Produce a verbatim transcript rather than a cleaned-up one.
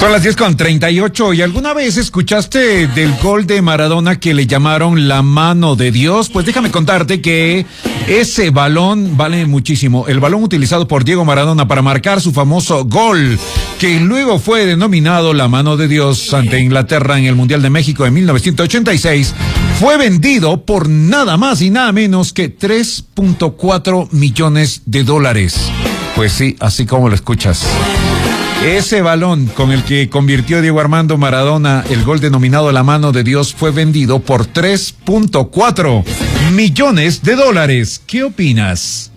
Son las diez con treinta y ocho. ¿Y alguna vez escuchaste del gol de Maradona que le llamaron la mano de Dios? Pues déjame contarte que ese balón vale muchísimo. El balón utilizado por Diego Maradona para marcar su famoso gol, que luego fue denominado la mano de Dios ante Inglaterra en el Mundial de México en mil novecientos ochenta y seis, fue vendido por nada más y nada menos que tres punto cuatro millones de dólares. Pues sí, así como lo escuchas. Ese balón con el que convirtió Diego Armando Maradona el gol denominado la mano de Dios fue vendido por tres punto cuatro millones de dólares. ¿Qué opinas?